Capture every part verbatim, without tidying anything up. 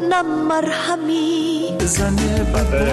نه مرهمی زنه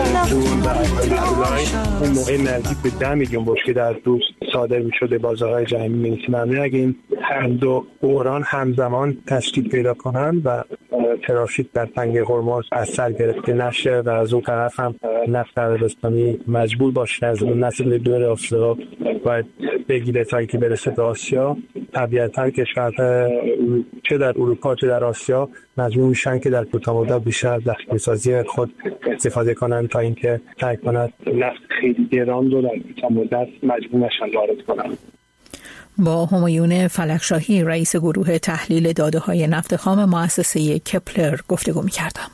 اون موقع نزدیک به ده میلیون بشکه در روز صادر میشده بازارهای جهانی. می‌نویسیم اگه این هر دو بحران همزمان تشکیل پیدا کنن و ترافیک در تنگه هرمز از سر گرفته نشه و از اون طرف هم نفت عربستانی مجبور باشه از اون نسل دور آفریقا باید بگیره تا اینکه برسه به آسیا، طبیعتاً کشورها چه در اروپا چه در آسیا مجبور میشن که در کوتاه مدت بیشتر از ذخیره‌سازی خود استفاده کنن تا اینکه سعی کنن نفت خیلی گران رو در کوتاه مدت مجبور نشن وارد کنن. با همایون فلکشاهی رئیس گروه تحلیل داده‌های نفت خام مؤسسه کپلر گفتگو می‌کردم.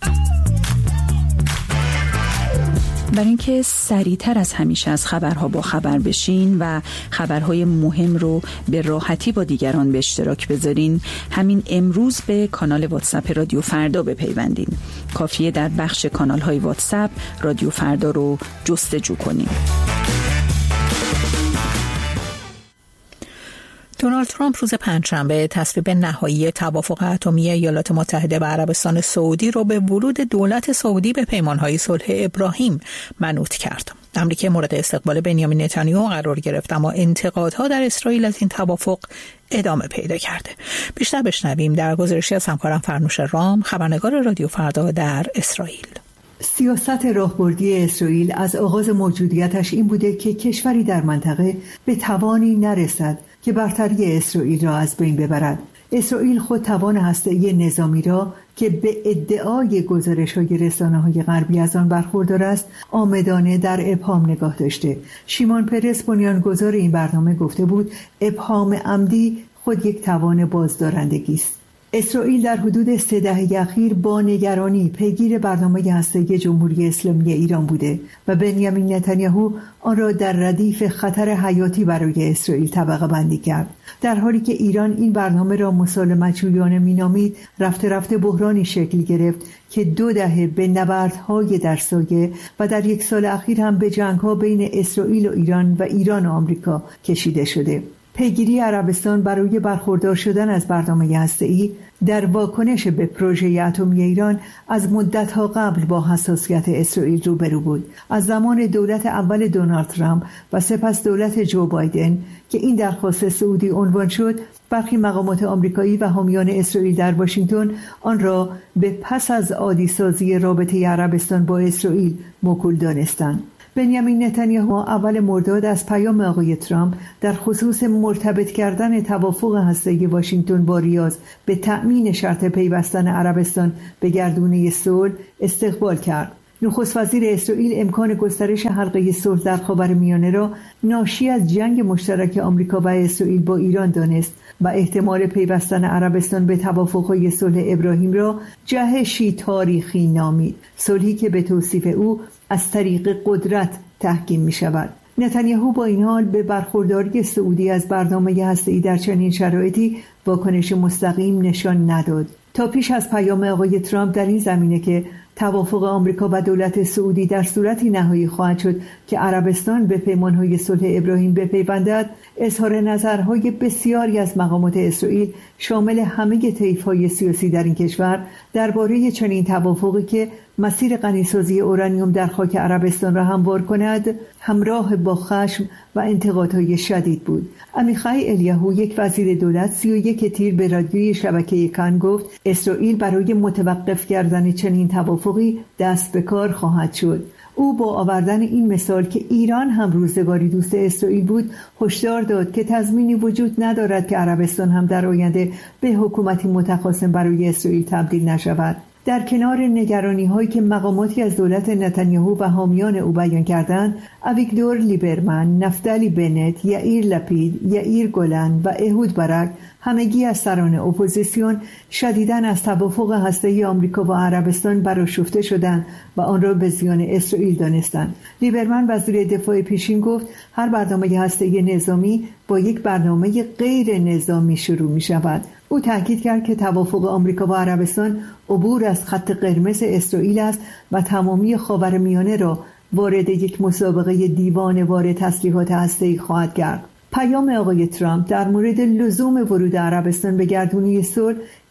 برای اینکه سریعتر از همیشه از خبرها با خبر بشین و خبرهای مهم رو به راحتی با دیگران به اشتراک بذارین، همین امروز به کانال واتساپ رادیو فردا بپیوندین. کافیه در بخش کانال‌های واتساپ رادیو فردا رو جستجو کنین. دونالد ترامپ روز پنجشنبه تصویب نهایی توافق اتمی ایالات متحده و عربستان سعودی را به ورود دولت سعودی به پیمانهای صلح ابراهیم منوط کرد. امریکا مورد استقبال بنیامین نتانیاهو قرار گرفت، اما انتقادها در اسرائیل از این توافق ادامه پیدا کرده. بیشتر بشنویم در گزارشی از همکارم فرنوش رام، خبرنگار رادیو فردا در اسرائیل. سیاست راهبردی اسرائیل از آغاز موجودیتش این بوده که کشوری در منطقه به توانی نرسد که برتری اسرائیل را از بین ببرد. اسرائیل خود توان هسته‌ای نظامی را که به ادعای گزارش‌های رسانه‌های غربی از آن برخوردار است، آمدانه در ابهام نگاه داشته. شیمون پرس بنیانگذار این برنامه گفته بود ابهام عمدی خود یک توان بازدارندگی است. اسرائیل در حدود سه دهه اخیر با نگرانی پیگیر برنامه هسته‌ای جمهوری اسلامی ایران بوده و بنیامین نتانیاهو آن را در ردیف خطر حیاتی برای اسرائیل طبقه بندی کرد. در حالی که ایران این برنامه را مسالمت جویانه می‌نامید، رفته رفته بحرانی شکل گرفت که دو دهه به نبردهای در سایه و در یک سال اخیر هم به جنگ‌ها بین اسرائیل و ایران و ایران و آمریکا کشیده شده. پیگیری عربستان برای برخوردار شدن از برنامه هسته‌ای در واکنش به پروژه اتمی ایران از مدت‌ها قبل با حساسیت اسرائیل روبرو بود. از زمان دولت اول دونالد ترامپ و سپس دولت جو بایدن که این درخواست سعودی عنوان شد، برخی مقامات آمریکایی و حامیان اسرائیل در واشنگتن آن را به پس از عادی سازی رابطه عربستان با اسرائیل موکول دانستند. بنیامین نتانیاهو اول مرداد از پیام آقای ترامپ در خصوص مرتبط کردن توافق هسته‌ای واشنگتن با ریاض به تأمین شرط پیوستن عربستان به گردونه صلح استقبال کرد. نخست وزیر اسرائیل امکان گسترش حلقه صلح در خاورمیانه را ناشی از جنگ مشترک آمریکا و اسرائیل با ایران دانست و احتمال پیوستن عربستان به توافق‌های صلح ابراهیم را جهشی تاریخی نامید، صلحی که به توصیف او از طریق قدرت تحکیم می شود. نتانیاهو با این حال به برخورداری سعودی از برنامه هسته‌ای در چنین شرایطی واکنش مستقیم نشان نداد. تا پیش از پیام آقای ترامپ در این زمینه که توافق آمریکا و دولت سعودی در صورتی نهایی خواهد شد که عربستان به پیمانهای صلح ابراهیم بپیوندد، اظهار نظرهای بسیاری از مقامات اسرائیل شامل همه طیف‌های سیاسی در این کشور درباره چنین توافقی که مسیر غنیسازی اورانیوم در خاک عربستان را هموار کند، همراه با خشم و انتقادهای شدید بود. عمیخای الیاهو، یک وزیر دولت، سی و یک تیر به رادیوی شبکه کان گفت اسرائیل برای متوقف کردن چنین توافقی دست به کار خواهد شد. او با آوردن این مثال که ایران هم روزگاری دوست اسرائیل بود، هشدار داد که تضمینی وجود ندارد که عربستان هم در آینده به حکومتی متخاصم برای اسرائیل تبدیل نشود. در کنار نگرانی‌هایی که مقاماتی از دولت نتانیاهو و حامیان او بیان کردند، اویگدور لیبرمن، نفتالی بنت، یائیر لپید، یائیر گولن و اهود برک، همگی از سران اپوزیسیون شدیداً از توافق هسته‌ای آمریکا و عربستان برآشفته شدند و آن را به زیان اسرائیل دانستند. لیبرمن وزیر دفاع پیشین گفت هر برنامه هسته‌ای نظامی با یک برنامه غیر نظامی شروع می شود. او تاکید کرد که توافق آمریکا و عربستان عبور از خط قرمز اسرائیل است و تمامی خاورمیانه را وارد یک مسابقه دیوانه‌وار تسلیحات هسته‌ای خواهد کرد. پیام آقای ترامپ در مورد لزوم ورود عربستان به گردونه صلح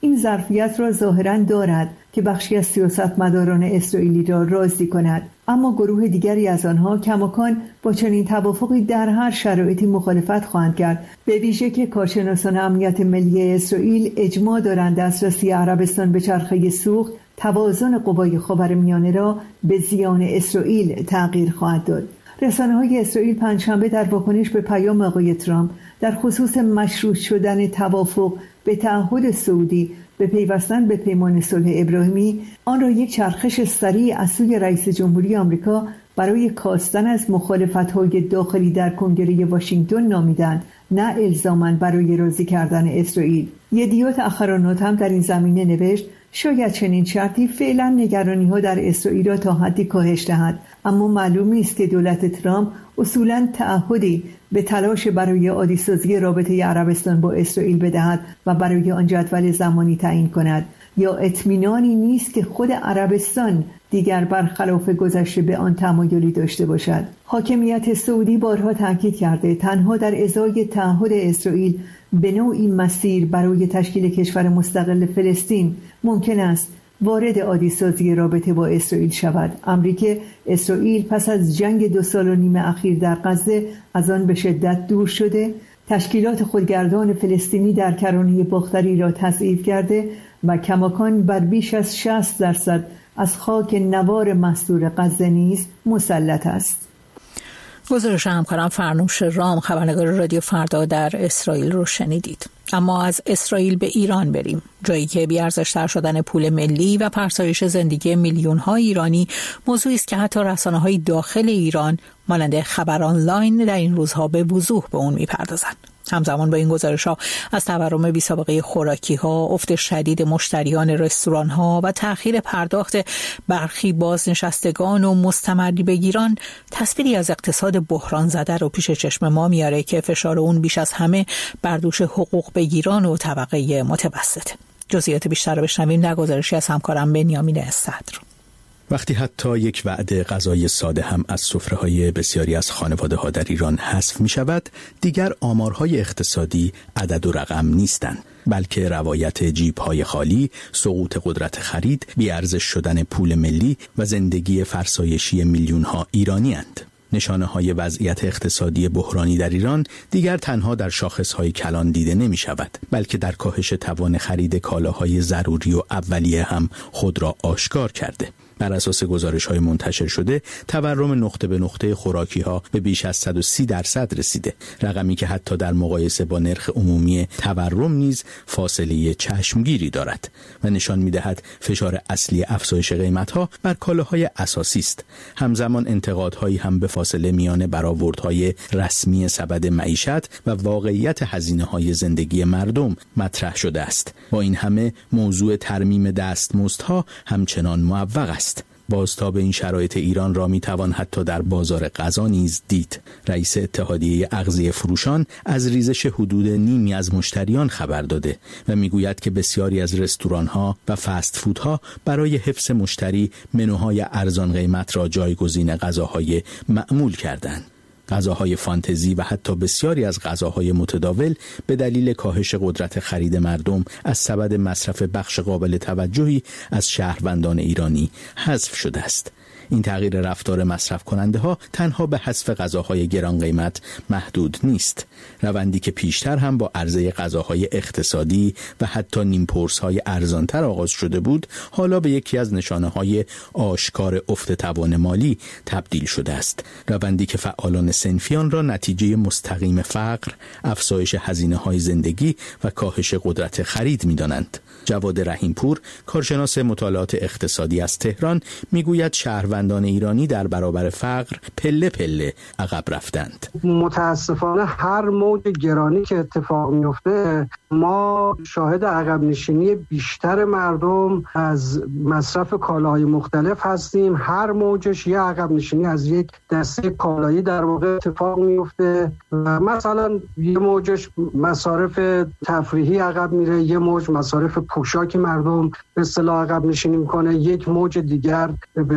این ظرفیت را ظاهراً دارد که بخشی از سیاستمداران اسرائیلی را راضی کند، اما گروه دیگری از آنها کماکان با چنین توافقی در هر شرایطی مخالفت خواهند کرد، به ویژه که کارشناسان امنیت ملی اسرائیل اجماع دارند دسترسی عربستان به چرخه سوخت توازن قوای خاورمیانه را به زیان اسرائیل تغییر خواهد داد. رسانه‌های اسرائیل پنجشنبه در واکنش به پیام آقای ترامپ در خصوص مشروط شدن توافق به تعهد سعودی به پیوستن به پیمان صلح ابراهیمی آن را یک چرخش سریع از سوی رئیس جمهوری آمریکا برای کاستن از مخالفت‌های داخلی در کنگره واشنگتن نامیدند، نه الزاماً برای راضی کردن اسرائیل. یدیوت اخرانات هم در این زمینه نوشت شاید چنین شرطی فعلا نگرانی‌ها در اسرائیل را تا حدی کاهش دهد، اما معلوم نیست که دولت ترامپ اصولاً تعهدی به تلاش برای عادی‌سازی رابطه عربستان با اسرائیل بدهد و برای آن جدول زمانی تعیین کند، یا اطمینانی نیست که خود عربستان دیگر برخلاف گذشته به آن تمایلی داشته باشد. حاکمیت سعودی بارها تاکید کرده تنها در ازای تعهد اسرائیل به نوعی مسیر برای تشکیل کشور مستقل فلسطین ممکن است وارد عادی‌سازی رابطه با اسرائیل شود، امری که اسرائیل پس از جنگ دو سال و نیم اخیر در غزه از آن به شدت دور شده، تشکیلات خودگردان فلسطینی در کرانه باختری را تضعیف کرده و کماکان بر بیش از شصت درصد از خاک نوار مستور غزه نیز مسلط است. گزارش همکارم فرنوش رام، خبرنگار رادیو فردا در اسرائیل رو شنیدید. اما از اسرائیل به ایران بریم، جایی که بی‌ارزش‌تر شدن پول ملی و فرسایش زندگی میلیون‌های ایرانی موضوعی است که حتی رسانه‌های داخل ایران مانند خبر آنلاین در این روزها به وضوح به اون می‌پردازند. همزمان با این گزارش‌ها از تورم بی‌سابقه خوراکی‌ها، افت شدید مشتریان رستوران‌ها و تأخیر پرداخت برخی بازنشستگان و مستمری بگیران، تصویری از اقتصاد بحران زده رو پیش چشم ما میاره که فشار اون بیش از همه بر دوش حقوق بگیران و طبقه متوسطه. جزئیات بیشتر رو بشنویم در گزارشی از همکارم بنیامین صدر. وقتی حتی یک وعده غذای ساده هم از سفره‌های بسیاری از خانواده‌ها در ایران حذف می‌شود، دیگر آمارهای اقتصادی عدد و رقم نیستند، بلکه روایت جیب‌های خالی، سقوط قدرت خرید، بی‌ارزش شدن پول ملی و زندگی فرسایشی میلیون‌ها ایرانی‌اند. نشانه‌های وضعیت اقتصادی بحرانی در ایران دیگر تنها در شاخص‌های کلان دیده نمی‌شود، بلکه در کاهش توان خرید کالاهای ضروری و اولیه هم خود را آشکار کرده. بر اساس گزارش‌های منتشر شده، تورم نقطه به نقطه خوراکی‌ها به بیش از صد و سی درصد رسیده، رقمی که حتی در مقایسه با نرخ عمومی تورم نیز فاصله چشمگیری دارد و نشان می‌دهد فشار اصلی افزایش قیمت‌ها بر کالاهای اساسی است. همزمان انتقادهایی هم به فاصله میان برآوردهای رسمی سبد معیشت و واقعیت هزینه‌های زندگی مردم مطرح شده است. با این همه موضوع ترمیم دستمزدها همچنان معوق است. بازتاب این شرایط ایران را میتوان حتی در بازار غذا نیز دید. رئیس اتحادیه اغذیه فروشان از ریزش حدود نیمی از مشتریان خبر داده و میگوید که بسیاری از رستوران‌ها و فست فودها برای حفظ مشتری منوهای ارزان قیمت را جایگزین غذاهای معمول کردند. غذاهای فانتزی و حتی بسیاری از غذاهای متداول به دلیل کاهش قدرت خرید مردم از سبد مصرف بخش قابل توجهی از شهروندان ایرانی حذف شده است. این تغییر رفتار مصرف کننده ها تنها به حذف غذاهای گران قیمت محدود نیست. روندی که پیشتر هم با عرضه غذاهای اقتصادی و حتی نیمپرس های ارزانتر آغاز شده بود، حالا به یکی از نشانه های آشکار افت توان مالی تبدیل شده است. روندی که فعالان صنفیان را نتیجه مستقیم فقر، افزایش هزینه های زندگی و کاهش قدرت خرید می دانند. جواد رحیمپور، کارشناس مطالعات اقتصادی از تهران، میگوید شهروندان ایرانی در برابر فقر پله پله عقب رفتند. متاسفانه هر موج گرانی که اتفاق میفته، ما شاهد عقب نشینی بیشتر مردم از مصرف کالاهای مختلف هستیم. هر موجش یه عقب نشینی از یک دسته کالایی در واقع اتفاق میفته. مثلا یه موجش مصارف تفریحی عقب میره، یه موج مصارف پوشاک مردم به اصطلاح عقب نشینی میکنه، یک موج دیگر به اصطلاح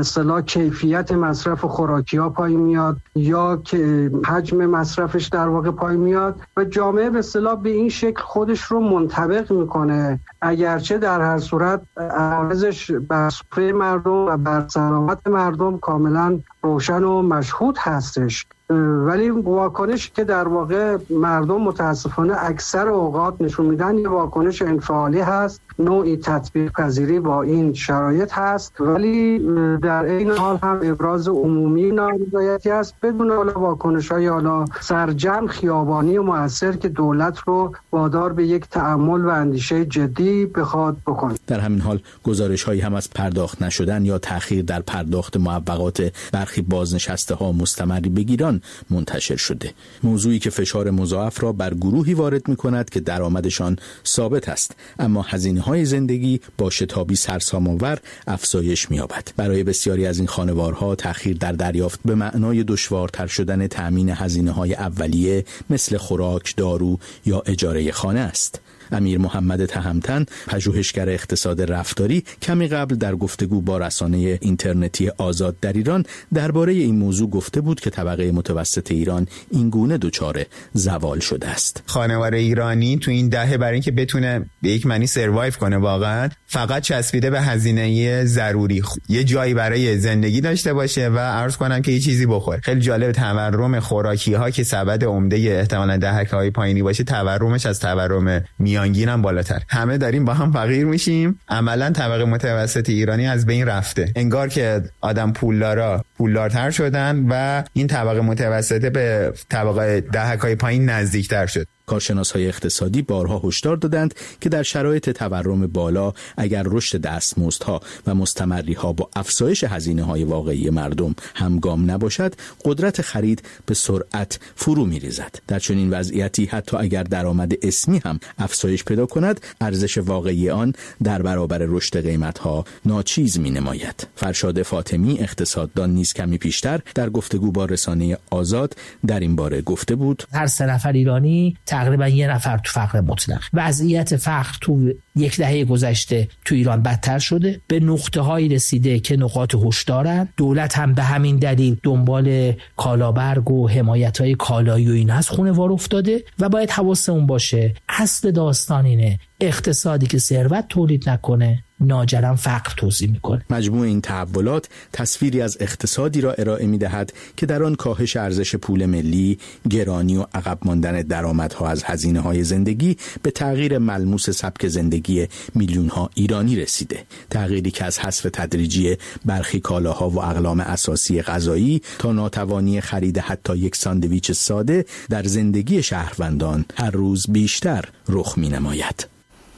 کیفیت مصرف خوراکی ها پایین میاد یا که حجم مصرفش در واقع پایین میاد و جامعه به اصطلاح به این شکل خودش رو منطبق میکنه، اگرچه در هر صورت عوارضش بر سفره مردم و بر سلامت مردم کاملا روشن و مشهود هستش. ولی واکنش که در واقع مردم متاسفانه اکثر اوقات نشون میدن یه واکنش انفعالی هست، نوعی تطبیق پذیری با این شرایط هست، ولی در این حال هم ابراز عمومی نارضایتی هست بدون حالا واکنش‌های حالا سرجم خیابانی و مؤثر که دولت رو وادار به یک تأمل و اندیشه جدی بخواد بکنه. در همین حال گزارش‌هایی هم از پرداخت نشدن یا تأخیر در پرداخت معوقات برخی بازنشسته‌ها مستمری به گیلان منتشر شده، موضوعی که فشار مضاعف را بر گروهی وارد می‌کند که درآمدشان ثابت است اما هزینه‌های زندگی با شتابی سرسام‌آور افزایش می‌یابد. برای بسیاری از این خانوارها تأخیر در دریافت به معنای دشوارتر شدن تأمین هزینه‌های اولیه مثل خوراک، دارو یا اجاره خانه است. امیر محمد تهمتن، پژوهشگر اقتصاد رفتاری، کمی قبل در گفتگو با رسانه اینترنتی آزاد در ایران درباره این موضوع گفته بود که طبقه متوسط ایران این گونه دچار زوال شده است. خانوار ایرانی تو این دهه برای اینکه بتونه به یک معنی سروایو کنه واقعا فقط چسبیده به هزینه ضروری، یه جایی برای زندگی داشته باشه و عرض کنم که یه چیزی بخوره. خیلی جالب تورم خوراکی ها که سبد عمده احتمالاً دهک‌های پایینی باشه، تورمش از تورم میانگین هم بالاتر. همه داریم با هم فقیر میشیم. عملاً طبقه متوسط ایرانی از بین رفته. انگار که آدم پولدارا پولدارتر شدن و این طبقه متوسطه به طبقه دهک‌های پایین نزدیکتر شد. کارشناس‌های اقتصادی بارها هشدار دادند که در شرایط تورم بالا اگر رشد دستمزدها و مستمری‌ها با افزایش هزینه‌های واقعی مردم همگام نباشد، قدرت خرید به سرعت فرو می‌ریزد. در چنین وضعیتی حتی اگر درآمد اسمی هم افزایش پیدا کند، ارزش واقعی آن در برابر رشد قیمت‌ها ناچیز می‌نماید. فرشاد فاطمی اقتصاددان نیز کمی پیشتر در گفتگو با رسانه آزاد در این باره گفته بود: هر سه نفر ایرانی تقریبا یه نفر تو فقر مطلق. وضعیت فقر تو یک دهه گذشته تو ایران بدتر شده، به نقطه هایی رسیده که نقاط هشدارن. دولت هم به همین دلیل دنبال کالابرگ و حمایت های کالایی و این از خونه‌وار افتاده و باید حواسمون باشه اصل داستان اینه اقتصادی که ثروت تولید نکنه ناجرم فقر توزیع میکنه. مجموع این تحولات تصویری از اقتصادی را ارائه میدهد که در آن کاهش ارزش پول ملی، گرانی و عقب ماندن درآمدها از هزینه‌های زندگی به تغییر ملموس سبک زندگی میلیون‌ها ایرانی رسیده. تغییری که از حذف تدریجی برخی کالاها و اقلام اساسی غذایی تا ناتوانی خرید حتی یک ساندویچ ساده در زندگی شهروندان هر روز بیشتر رخ می‌نماید.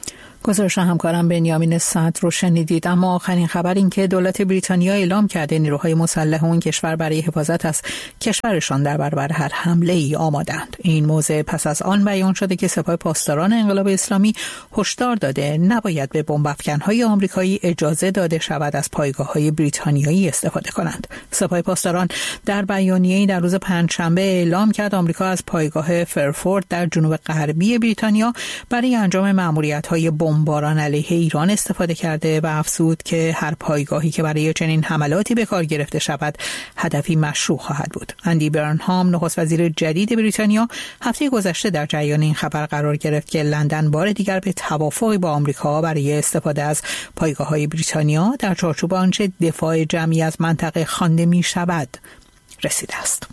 گزارش همکارم بنیامین صدر رو شنیدید. اما آخرین خبر این که دولت بریتانیا اعلام کرده نیروهای مسلح اون کشور برای حفاظت از کشورشان در برابر هر حمله ای آمادند. این موضوع پس از آن بیان شده که سپاه پاسداران انقلاب اسلامی هشدار داده نباید به بمب افکن‌های آمریکایی اجازه داده شود از پایگاه‌های بریتانیایی استفاده کنند. سپاه پاسداران در بیانیه‌ای در روز پنجشنبه اعلام کرد آمریکا از پایگاه فرفورد در جنوب غربی بریتانیا برای انجام مأموریت‌های بمباران علیه ایران استفاده کرده و افزود که هر پایگاهی که برای چنین حملاتی به کار گرفته شود هدفی مشروع خواهد بود. اندی برنهام نخست وزیر جدید بریتانیا هفته گذشته در جریان این خبر قرار گرفت که لندن بار دیگر به توافقی با آمریکا برای استفاده از پایگاه‌های بریتانیا در چارچوب آنچه دفاع جمعی از منطقه خوانده می‌شود رسیده است.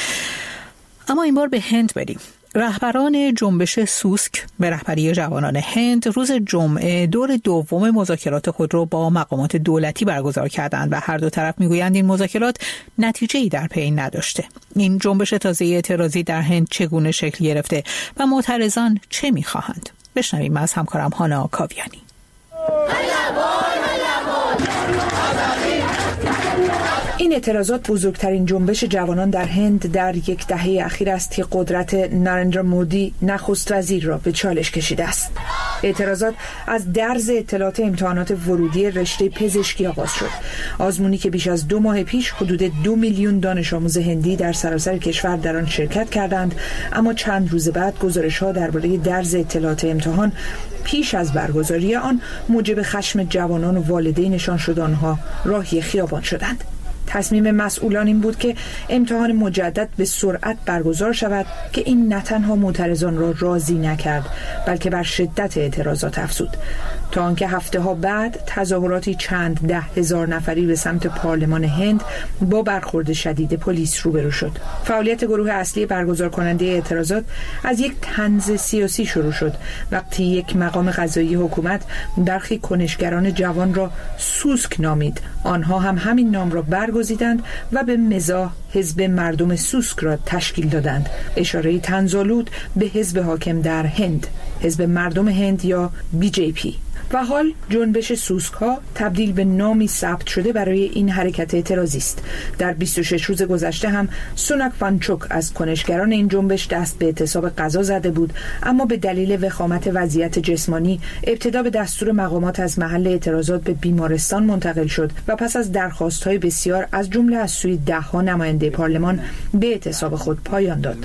اما این بار به هند بریم. رهبران جنبش سوسک به رهبری جوانان هند روز جمعه دور دوم مذاکرات خود را با مقامات دولتی برگزار کردند و هر دو طرف میگویند این مذاکرات نتیجه‌ای در پی نداشته. این جنبش تازه اعتراضی در هند چگونه شکل گرفته و معترضان چه میخواهند؟ بشنویم از همکارم هانا کاویانی. این اعتراضات بزرگترین جنبش جوانان در هند در یک دهه اخیر است که قدرت نارندرا مودی نخست وزیر را به چالش کشیده است. اعتراضات از درز اطلاعات امتحانات ورودی رشته پزشکی آغاز شد. آزمونی که بیش از دو ماه پیش حدود دو میلیون دانش آموز هندی در سراسر کشور در آن شرکت کردند، اما چند روز بعد گزارش‌ها درباره درز اطلاعات امتحان پیش از برگزاری آن موجب خشم جوانان و والدینشان شد. آنها راهی خیابان شدند. تصمیم مسئولان این بود که امتحان مجدد به سرعت برگزار شود که این نه تنها معترضان را راضی نکرد بلکه بر شدت اعتراضات افزود، تا آنکه هفته ها بعد تظاهراتی چند ده هزار نفری به سمت پارلمان هند با برخورد شدید پلیس روبرو شد. فعالیت گروه اصلی برگزار کننده اعتراضات از یک طنز سیاسی شروع شد وقتی یک مقام قضایی حکومت برخی کنشگران جوان را سوسک نامید. آنها هم همین نام را برگزیدند و به مزاح حزب مردم سوسک را تشکیل دادند، اشاره طنزآلود به حزب حاکم در هند، حزب مردم هند یا بی جی پی. و حال جنبش سوسک ها تبدیل به نامی ثبت شده برای این حرکت اعتراضی است. در بیست و شش روز گذشته هم سوناک وانچوک از کنشگران این جنبش دست به اعتصاب غذا زده بود، اما به دلیل وخامت وضعیت جسمانی ابتدا به دستور مقامات از محل اعتراضات به بیمارستان منتقل شد و پس از درخواست‌های بسیار از جمله از سوی ده‌ها نماینده پارلمان به اعتصاب خود پایان داد.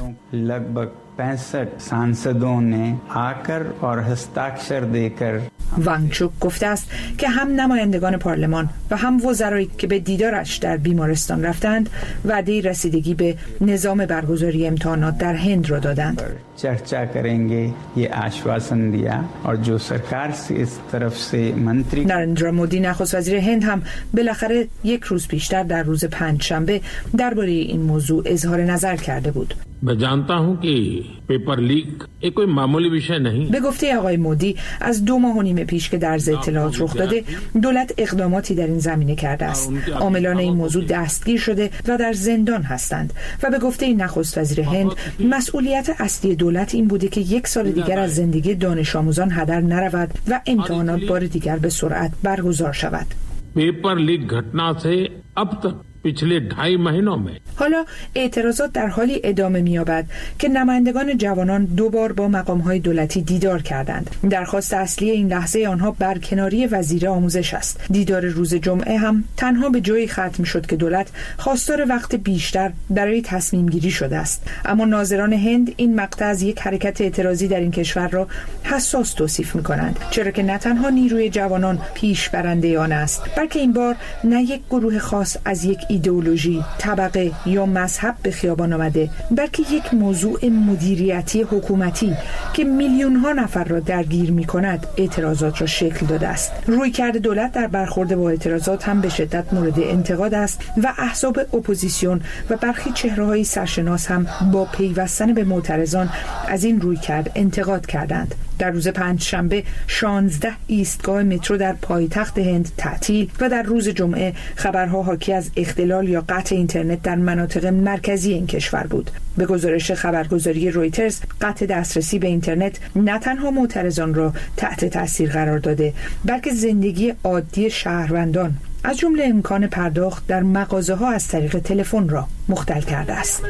पैंसठ सांसदों ने आकर और हस्ताक्षर देकर وانچوک گفته است که هم نمایندگان پارلمان و هم وزرایی که به دیدارش در بیمارستان رفتند وعده رسیدگی به نظام برگزاری امتحانات در هند را دادند. चर्चा करेंगे ये आश्वासन दिया और जो सरकार से इस तरफ से मंत्री نارندرا مودی نخست وزیر هند هم بالاخره یک روز پیشتر در روز پنجشنبه درباره این موضوع اظهار نظر کرده بود. मैं जानता हूं कि पेपर लीक एक कोई मामूली विषय नहीं. به گفته آقای مودی از دو ماه و نیم پیش که در ضد اطلاعات رخ داده دولت اقداماتی در این زمینه کرده است. عاملان این موضوع دستگیر شده و در زندان هستند و به گفته این نخست وزیر هند مسئولیت اصلی دولت این بوده که یک سال دیگر از زندگی دانش آموزان هدر نرود و امتحانات بار دیگر به سرعت برگزار شود. पेपर लीक घटना से अब तक पिछले ढाई महीनों में حالا اعتراضات در حالی ادامه می‌یابد که نمایندگان جوانان دو بار با مقام‌های دولتی دیدار کردند. درخواست اصلی این لحظه آنها برکناری وزیر آموزش است. دیدار روز جمعه هم تنها به جایی ختم شد که دولت خواستار وقت بیشتر برای تصمیم گیری شده است. اما ناظران هند این مقطع از یک حرکت اعتراضی در این کشور را حساس توصیف می‌کنند، چرا که نه تنها نیروی جوانان پیش برنده آن است، بلکه این بار نه یک گروه خاص از یک ایدئولوژی، طبقه یا مذهب به خیابان آمده، بلکه یک موضوع مدیریتی حکومتی که میلیون ها نفر را درگیر می کند اعتراضات را شکل داده است. رویکرد دولت در برخورد با اعتراضات هم به شدت مورد انتقاد است و احزاب اپوزیسیون و برخی چهره‌های سرشناس هم با پیوستن به معترضان از این رویکرد انتقاد کردند. در روز پنجشنبه شانزده ایستگاه مترو در پایتخت هند تعطیل و در روز جمعه خبرها حاکی از اختلال یا قطع اینترنت در مناطق مرکزی این کشور بود. به گزارش خبرگزاری رویترز، قطع دسترسی به اینترنت نه تنها معترضان را تحت تاثیر قرار داده، بلکه زندگی عادی شهروندان از جمله امکان پرداخت در مغازه‌ها از طریق تلفن را مختل کرده است.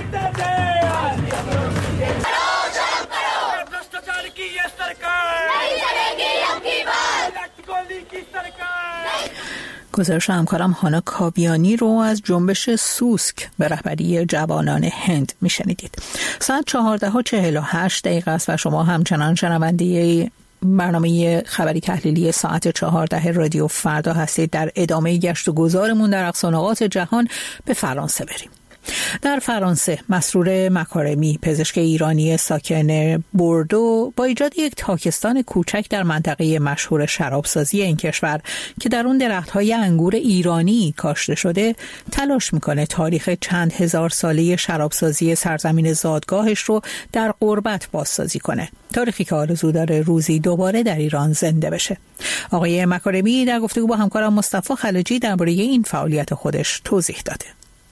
گزارش همکارم هانا کاویانی رو از جنبش سوسک به رهبری جوانان هند میشنیدید. ساعت چهارده و چهل و هشت دقیقه است و شما همچنان شنونده برنامه خبری تحلیلی ساعت چهارده رادیو فردا هستید. در ادامه گشت و گذارمون در اقصانقاط جهان به فرانسه بریم. در فرانسه مسرور مکارمی، پزشک ایرانی ساکن بوردو، با ایجاد یک تاکستان کوچک در منطقه مشهور شرابسازی این کشور که در اون درخت‌های انگور ایرانی کاشته شده، تلاش میکنه تاریخ چند هزار ساله شرابسازی سرزمین زادگاهش رو در غربت بازسازی کنه. تاریخی که آرزو داره روزی دوباره در ایران زنده بشه. آقای مکارمی در گفتگو با همکارم مصطفی خلجی درباره این فعالیت خودش توضیح داده.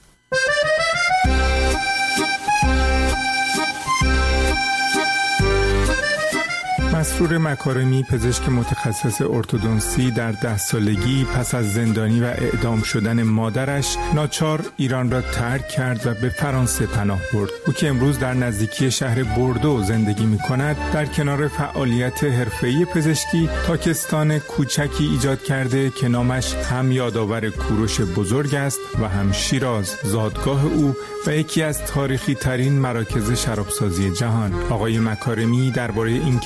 مسرور مکارمی، پزشک متخصص ارتودنسی، در ده سالگی پس از زندانی و اعدام شدن مادرش ناچار ایران را ترک کرد و به فرانسه پناه برد. او که امروز در نزدیکی شهر بوردو زندگی می کند، در کنار فعالیت حرفه‌ای پزشکی تاکستان کوچکی ایجاد کرده که نامش هم یادآور کوروش بزرگ است و هم شیراز، زادگاه او و یکی از تاریخی ترین مراکز شرابسازی جهان. آقای مکارمی درباره اینکه چگونه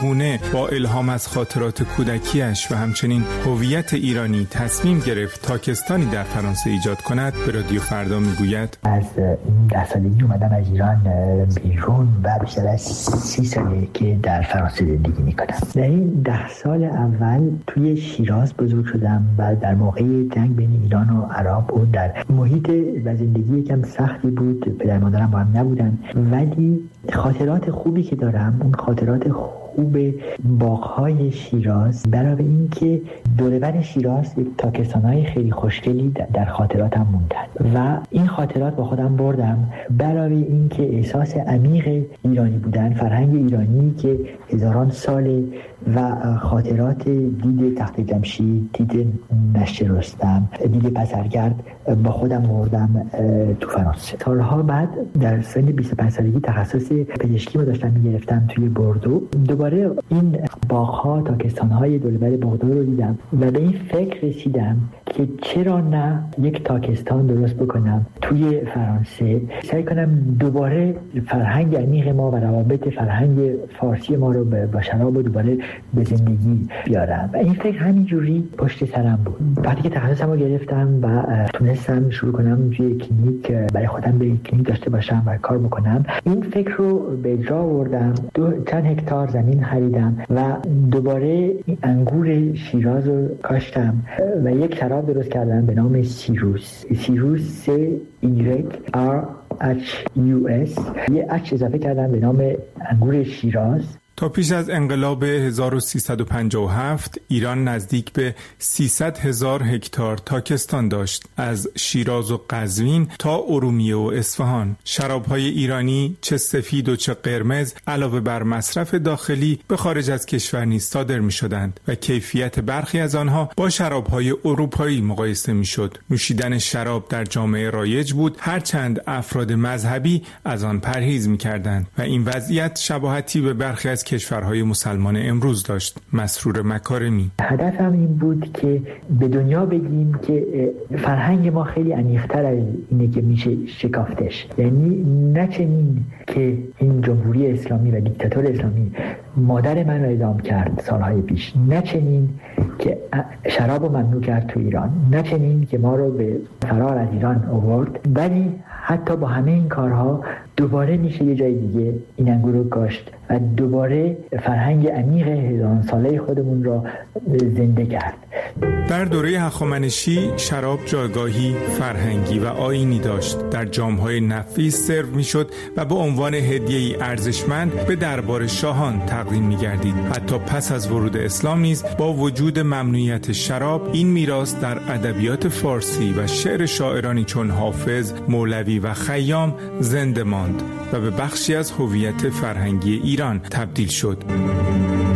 چگونه با الهام از خاطرات کودکیش و همچنین هویت ایرانی تصمیم گرفت تاکستانی در فرانسه ایجاد کند به رادیو فردا میگوید: از ده سالگی اومدم از ایران بیرون و بیشتر از سی ساله که در فرانسه زندگی میکنم. در این ده سال اول توی شیراز بزرگ شدم و در موقع جنگ بین ایران و عراق بود. در محیط و زندگی یکم سختی بود، پدر مادرم با هم نبودن، ولی خاطرات خوبی که دارم اون خاطرات خوب باغ‌های شیراز، برای این که دوربر شیراز یک تاکستان‌های خیلی خوشگلی در خاطراتم موندن و این خاطرات با خودم بردم، برای این که احساس عمیق ایرانی بودن، فرهنگ ایرانی که هزاران ساله و خاطرات دید تخت جمشید، دید نشت رستم، دید پسرگرد با خودم بردم تو فرانسه. سالها بعد در سن بیست و پنج سالگی تخصص پزشکی رو داشتم میگرفتم توی بوردو. دوباره این باغ‌ها، تاکستان‌های دوربر بوردو رو دیدم و به این فکر رسیدم که چرا نه یک تاکستان درست بکنم توی فرانسه، سعی کنم دوباره فرهنگ عمیق ما و روابط فرهنگ فارسی ما رو با شراب دوباره به زندگی بیارم و این فکر همینجوری پشت سرم بود. وقتی که تخصصم رو گرفتم و تونستم شروع کنم توی کلینیک برای خودم به کلینیک داشته باشم و کار بکنم، این فکر رو به اجرا آوردم. دو چند هکتار زمین خریدم و دوباره انگور شیراز رو کاشتم و یک شراب درست کردم به نام سیروس. سیروس سی ایگرگ آر اچ یو اس، یه اچ اضافه کردم به نام انگور شیراز. تا پیش از انقلاب هزار و سیصد و پنجاه و هفت ایران نزدیک به سیصد هزار هکتار تاکستان داشت، از شیراز و قزوین تا ارومیه و اصفهان. شراب‌های ایرانی چه سفید و چه قرمز علاوه بر مصرف داخلی به خارج از کشور نیز صادر می‌شدند و کیفیت برخی از آنها با شراب‌های اروپایی مقایسه می‌شد. نوشیدن شراب در جامعه رایج بود، هرچند افراد مذهبی از آن پرهیز می‌کردند و این وضعیت شباهتی به برخی از کشورهای مسلمان امروز داشت. مسرور مکارمی: هدفم این بود که به دنیا بگیم که فرهنگ ما خیلی عمیق‌تر از اینه که میشه شکافتش. یعنی نچنین که این جمهوری اسلامی و دیکتاتور اسلامی مادر من رو اعدام کرد سالهای پیش، نچنین که شراب رو ممنوع کرد تو ایران، نچنین که ما رو به فرار از ایران آورد، ولی حتی با همه این کارها دوباره میشه یه جای دیگه این انگور رو کاشت و دوباره فرهنگ عمیق هزاران ساله خودمون را زنده کرد. در دوره هخامنشی شراب جایگاهی فرهنگی و آیینی داشت. در جام‌های نفیس سرو میشد و به عنوان هدیه‌ای ارزشمند به دربار شاهان تقدیم می‌گردید. حتی پس از ورود اسلام نیز با وجود ممنوعیت شراب، این میراث در ادبیات فارسی و شعر شاعرانی چون حافظ، مولوی و خیام زنده ماند و به بخشی از هویت فرهنگی ایران تبدیل شد.